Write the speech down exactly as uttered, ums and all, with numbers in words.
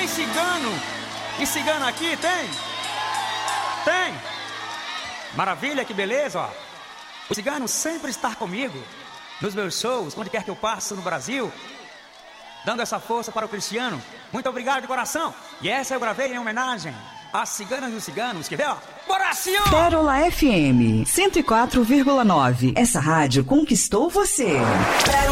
Tem cigano e cigana aqui, tem? Tem? Maravilha, que beleza, ó. O cigano sempre está comigo nos meus shows, onde quer que eu passe no Brasil, dando essa força para o Cristiano. Muito obrigado de coração. E essa eu gravei em homenagem às ciganas e os ciganos. Quer ver, ó? Coração! Pérola F M cento e quatro vírgula nove. Essa rádio conquistou você.